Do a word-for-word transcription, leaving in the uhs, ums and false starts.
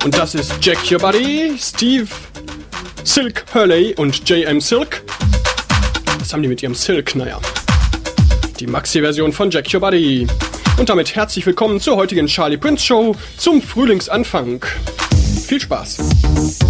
Und das ist Jack Your Body, Steve Silk Hurley und J M Silk. Was haben die mit ihrem Silk? Naja, die Maxi-Version von Jack Your Body. Und damit herzlich willkommen zur heutigen Charlie Prince Show zum Frühlingsanfang. Viel Spaß!